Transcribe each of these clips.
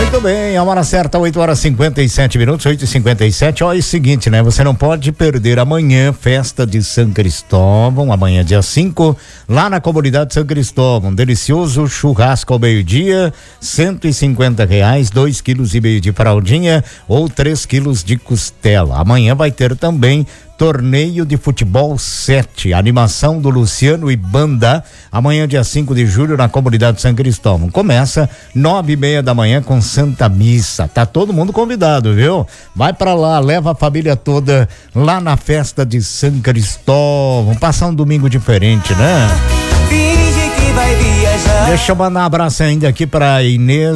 Muito bem, a hora certa, 8h57, 8h57. Ó, é o seguinte, né? Você não pode perder amanhã, festa de São Cristóvão, amanhã dia 5, lá na comunidade São Cristóvão. Delicioso churrasco ao meio-dia, R$150, 2,5 kg de fraldinha ou 3 quilos de costela. Amanhã vai ter também torneio de futebol 7, animação do Luciano e banda, amanhã dia 5 de julho na comunidade São Cristóvão. Começa 9h30 da manhã com Santa Missa. Tá todo mundo convidado, viu? Vai pra lá, leva a família toda lá na festa de São Cristóvão. Passar um domingo diferente, né? Finge que vai viajar. Deixa eu mandar um abraço ainda aqui pra Inês,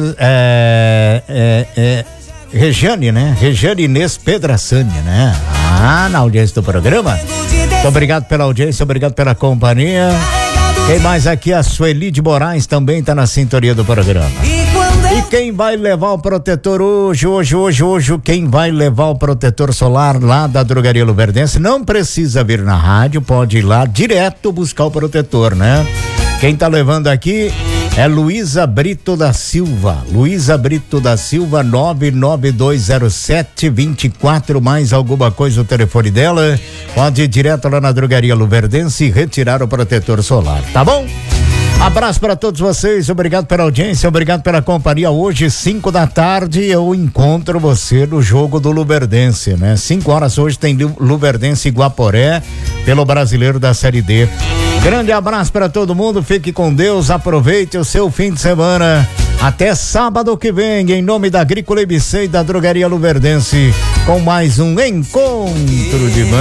Regiane, né? Regiane Inês Pedrassani, né? Na audiência do programa. Muito obrigado pela audiência, obrigado pela companhia. Quem mais aqui? A Sueli de Moraes também tá na sintonia do programa. E quem vai levar o protetor hoje, quem vai levar o protetor solar lá da Drogaria Luverdense, não precisa vir na rádio, pode ir lá direto buscar o protetor, né? Quem tá levando aqui é Luísa Brito da Silva. Luísa Brito da Silva, 99207-24, mais alguma coisa o telefone dela. Pode ir direto lá na Drogaria Luverdense e retirar o protetor solar, tá bom? Abraço para todos vocês, obrigado pela audiência, obrigado pela companhia. Hoje, 5 da tarde, eu encontro você no jogo do Luverdense, né? 5 horas hoje tem Luverdense e Guaporé pelo Brasileiro da Série D. Grande abraço para todo mundo, fique com Deus, aproveite o seu fim de semana. Até sábado que vem, em nome da Agrícola ABC e da Drogaria Luverdense, com mais um encontro de